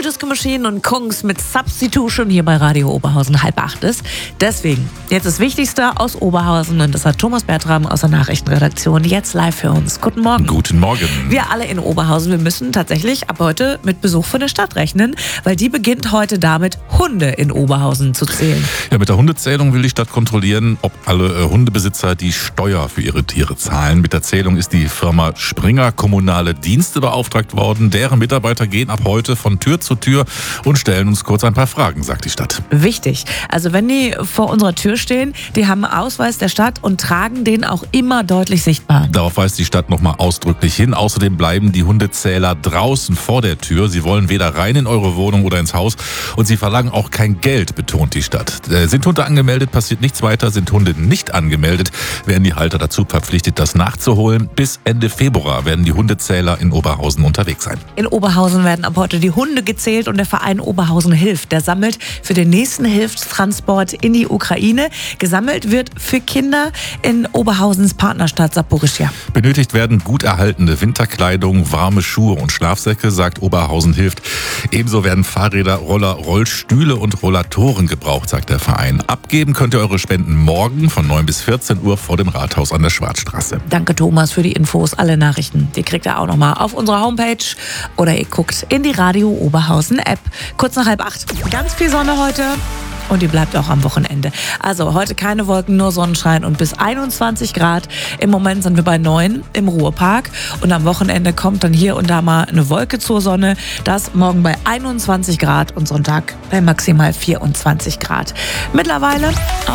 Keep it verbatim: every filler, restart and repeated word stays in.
Purple Disco Machine und Kungs mit Substitution hier bei Radio Oberhausen halb acht ist. Deswegen, jetzt das Wichtigste aus Oberhausen und das hat Thomas Bertram aus der Nachrichtenredaktion jetzt live für uns. Guten Morgen. Guten Morgen. Wir alle in Oberhausen, wir müssen tatsächlich ab heute mit Besuch von der Stadt rechnen, weil die beginnt heute damit, Hunde in Oberhausen zu zählen. Ja, mit der Hundezählung will die Stadt kontrollieren, ob alle äh, Hundebesitzer die Steuer für ihre Tiere zahlen. Mit der Zählung ist die Firma Springer Kommunale Dienste beauftragt worden. Deren Mitarbeiter gehen ab heute von Tür zu Tür und stellen uns kurz ein paar Fragen, sagt die Stadt. Wichtig. Also wenn die vor unserer Tür stehen, die haben einen Ausweis der Stadt und tragen den auch immer deutlich sichtbar. Darauf weist die Stadt nochmal ausdrücklich hin. Außerdem bleiben die Hundezähler draußen vor der Tür. Sie wollen weder rein in eure Wohnung oder ins Haus und sie verlangen auch kein Geld, betont die Stadt. Äh, sind Hunde angemeldet, passiert nichts weiter. Sind Hunde nicht angemeldet, werden die Halter dazu verpflichtet, das nachzuholen. Bis Ende Februar werden die Hundezähler in Oberhausen unterwegs sein. In Oberhausen werden ab heute die Hunde gezählt und der Verein Oberhausen hilft. Der sammelt für den nächsten Hilfstransport in die Ukraine. Gesammelt wird für Kinder in Oberhausens Partnerstadt Saporischschja. Benötigt werden gut erhaltene Winterkleidung, warme Schuhe und Schlafsäcke, sagt Oberhausen hilft. Ebenso werden Fahrräder, Roller, Rollstühle und Rollatoren gebraucht, sagt der Verein. Abgeben könnt ihr eure Spenden morgen von neun bis vierzehn Uhr vor dem Rathaus an der Schwarzstraße. Danke Thomas für die Infos, alle Nachrichten. Die kriegt ihr auch nochmal auf unserer Homepage oder ihr guckt in die Radio Oberhausen App. Kurz nach halb acht. Ganz viel Sonne heute. Und die bleibt auch am Wochenende. Also heute keine Wolken, nur Sonnenschein und bis einundzwanzig Grad. Im Moment sind wir bei neun im Ruhrpark. Und am Wochenende kommt dann hier und da mal eine Wolke zur Sonne. Das morgen bei einundzwanzig Grad und Sonntag bei maximal vierundzwanzig Grad. Mittlerweile